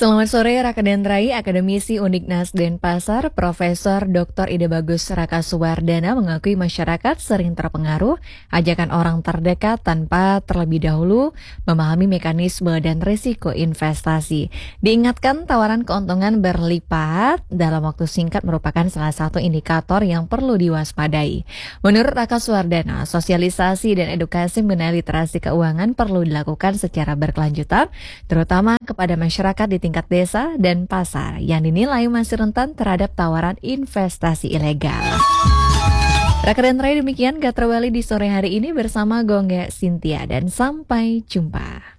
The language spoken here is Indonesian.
Selamat sore, Raka Dendrai, akademisi Uniknas Denpasar, Profesor Dr. Ide Bagus Raka Suwardana mengakui masyarakat sering terpengaruh ajakan orang terdekat tanpa terlebih dahulu memahami mekanisme dan risiko investasi. Diingatkan tawaran keuntungan berlipat dalam waktu singkat merupakan salah satu indikator yang perlu diwaspadai. Menurut Raka Suwardana, sosialisasi dan edukasi mengenai literasi keuangan perlu dilakukan secara berkelanjutan, terutama kepada masyarakat di tingkat desa dan pasar yang dinilai masih rentan terhadap tawaran investasi ilegal. Raka Dendrai, demikian Gatra Wali di sore hari ini bersama Gongga Cynthia dan sampai jumpa.